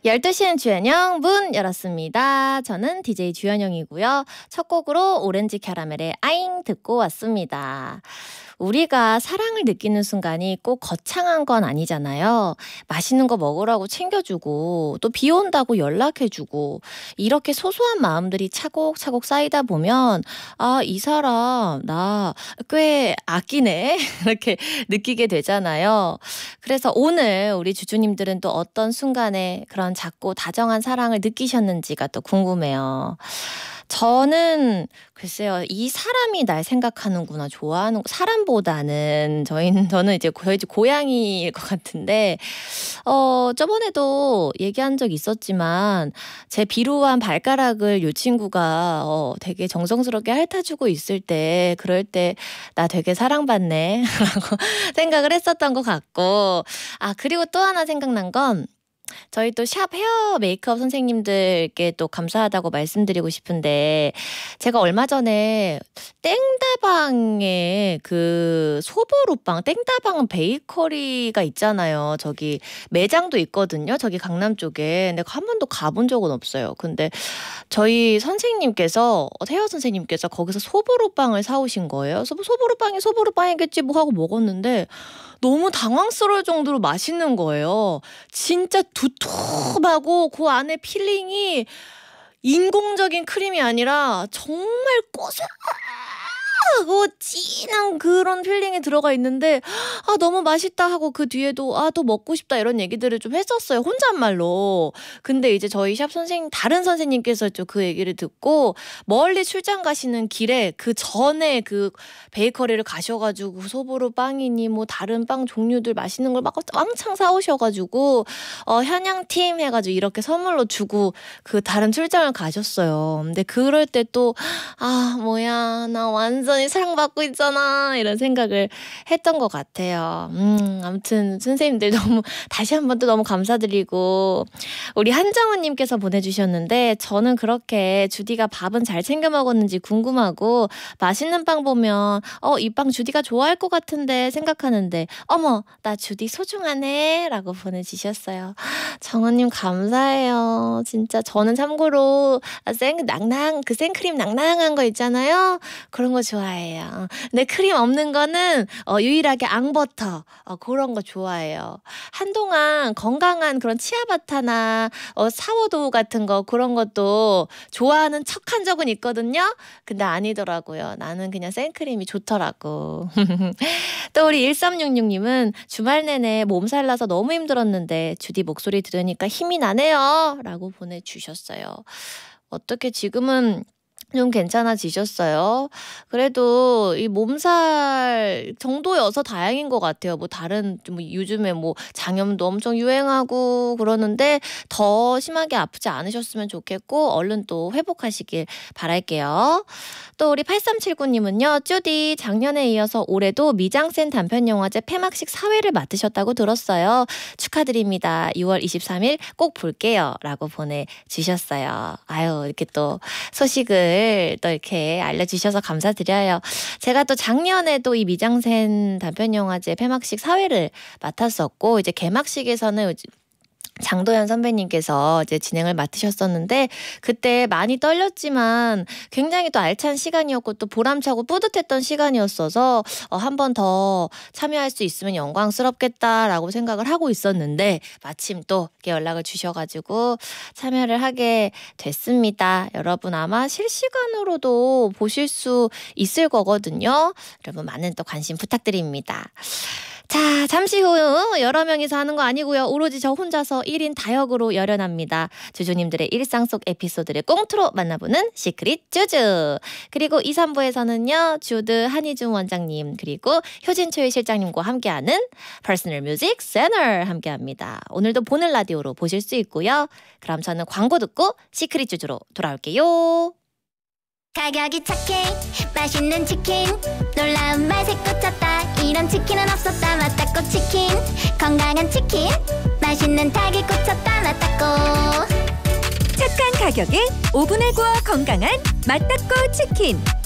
12시엔 주현영 문 열었습니다. 저는 DJ 주현영이고요. 첫 곡으로 오렌지 캐러멜의 아잉 듣고 왔습니다. 우리가 사랑을 느끼는 순간이 꼭 거창한 건 아니잖아요. 맛있는 거 먹으라고 챙겨주고 또 비 온다고 연락해주고 이렇게 소소한 마음들이 차곡차곡 쌓이다 보면 아, 이 사람 나 꽤 아끼네 이렇게 느끼게 되잖아요. 그래서 오늘 우리 주주님들은 또 어떤 순간에 그런 작고 다정한 사랑을 느끼셨는지가 또 궁금해요. 저는 글쎄요, 이 사람이 날 생각하는구나 좋아하는 사람보다는 저는 이제 저희 집 고양이일 것 같은데 저번에도 얘기한 적 있었지만 제 비루한 발가락을 요 친구가 되게 정성스럽게 핥아주고 있을 때 그럴 때 나 되게 사랑받네 라고 생각을 했었던 것 같고 그리고 또 하나 생각난 건 저희 또 샵 헤어 메이크업 선생님들께 또 감사하다고 말씀드리고 싶은데 제가 얼마 전에 땡다방에 그 소보루빵 땡다방 베이커리가 있잖아요. 저기 매장도 있거든요. 저기 강남 쪽에. 근데 한 번도 가본 적은 없어요. 근데 저희 선생님께서 헤어 선생님께서 거기서 소보루빵을 사오신 거예요. 소보루빵이 소보루빵이겠지 뭐 하고 먹었는데 너무 당황스러울 정도로 맛있는 거예요. 진짜 두툼하고 그 안에 필링이 인공적인 크림이 아니라 정말 고소하고 진한 그런 필링이 들어가 있는데 너무 맛있다 하고 그 뒤에도 또 먹고 싶다 이런 얘기들을 좀 했었어요. 혼잣말로. 근데 이제 저희 샵 선생님 다른 선생님께서 좀 그 얘기를 듣고 멀리 출장 가시는 길에 그 전에 그 베이커리를 가셔가지고 소보루 빵이니 뭐 다른 빵 종류들 맛있는 걸 막 왕창 사오셔가지고 현양팀 해가지고 이렇게 선물로 주고 그 다른 출장을 가셨어요. 근데 그럴 때 또 뭐야 나 완전히 사랑받고 있잖아 이런 생각을 했던 것 같아요. 아무튼 선생님들 너무 다시 한번 또 너무 감사드리고 우리 한정우님께서 보내주셨는데 저는 그렇게 주디가 밥은 잘 챙겨 먹었는지 궁금하고 맛있는 빵 보면 이 빵 주디가 좋아할 것 같은데 생각하는데 어머 나 주디 소중하네 라고 보내주셨어요. 정우님 감사해요. 진짜 저는 참고로 그 생크림 낭낭한 거 있잖아요. 그런 거 좋아해요. 근데 크림 없는 거는 유일하게 앙버터 그런 거 좋아해요. 한동안 건강한 그런 치아바타나 사워도우 같은 거 그런 것도 좋아하는 척한 적은 있거든요. 근데 아니더라고요. 나는 그냥 생크림이 좋더라고. 또 우리 1366님은 주말 내내 몸살 나서 너무 힘들었는데 주디 목소리 들으니까 힘이 나네요 라고 보내주셨어요. 어떻게 지금은 좀 괜찮아지셨어요? 그래도 이 몸살 정도여서 다행인 것 같아요. 뭐 다른 좀 요즘에 뭐 장염도 엄청 유행하고 그러는데 더 심하게 아프지 않으셨으면 좋겠고 얼른 또 회복하시길 바랄게요. 또 우리 8379님은요. 쭈디 작년에 이어서 올해도 미장센 단편영화제 폐막식 사회를 맡으셨다고 들었어요. 축하드립니다. 6월 23일 꼭 볼게요 라고 보내주셨어요. 아유 이렇게 또 소식을 또 이렇게 알려주셔서 감사드려요. 제가 또 작년에도 이 미장센 단편영화제 폐막식 사회를 맡았었고 이제 개막식에서는 장도연 선배님께서 이제 진행을 맡으셨었는데 그때 많이 떨렸지만 굉장히 또 알찬 시간이었고 또 보람차고 뿌듯했던 시간이었어서 한 번 더 참여할 수 있으면 영광스럽겠다라고 생각을 하고 있었는데 마침 또 이렇게 연락을 주셔가지고 참여를 하게 됐습니다. 여러분 아마 실시간으로도 보실 수 있을 거거든요. 여러분 많은 또 관심 부탁드립니다. 자, 잠시 후 여러 명이서 하는 거 아니고요. 오로지 저 혼자서 1인 다역으로 열연합니다. 주주님들의 일상 속 에피소드를 꽁트로 만나보는 시크릿 주주. 그리고 2, 3부에서는요. 주드 한희준 원장님 그리고 효진초일 실장님과 함께하는 퍼스널 뮤직 세너 함께합니다. 오늘도 보는 라디오로 보실 수 있고요. 그럼 저는 광고 듣고 시크릿 주주로 돌아올게요. 가격이 착해 맛있는 치킨 놀라운 맛에 꽂혔다 이런 치킨은 없었다 맛다꼬 치킨 건강한 치킨 맛있는 닭에 꽂혔다 맛다꼬 착한 가격에 오븐에 구워 건강한 맛다꼬 치킨